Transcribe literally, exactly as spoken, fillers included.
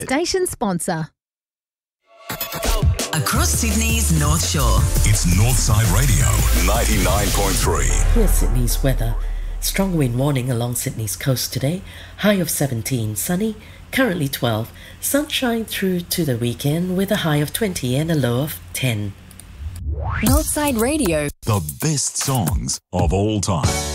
Station sponsor. Across Sydney's North Shore. It's Northside Radio, ninety-nine point three. Here's Sydney's weather. Strong wind warning along Sydney's coast today. High of seventeen. Sunny, currently twelve. Sunshine through to the weekend with a high of twenty and a low of ten. Northside Radio. The best songs of all time.